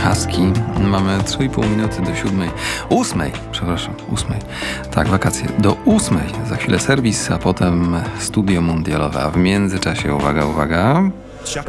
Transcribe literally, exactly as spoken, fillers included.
Husky. Mamy trzy i pół minuty do siódmej. Ósmej, przepraszam, ósmej. Tak, wakacje. Do ósmej. Za chwilę serwis, a potem studio mundialowe. A w międzyczasie, uwaga, uwaga...